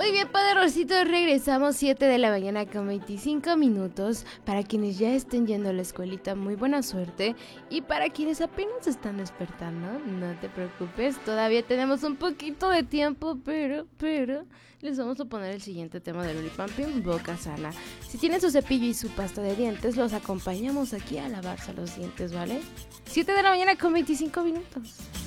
Muy bien, poderositos, regresamos 7 de la mañana con 25 minutos. Para quienes ya estén yendo a la escuelita, muy buena suerte. Y para quienes apenas están despertando, no te preocupes, todavía tenemos un poquito de tiempo, pero les vamos a poner el siguiente tema de Lolipampín, boca sana. Si tienen su cepillo y su pasta de dientes, los acompañamos aquí a lavarse los dientes, ¿vale? 7 de la mañana con 25 minutos.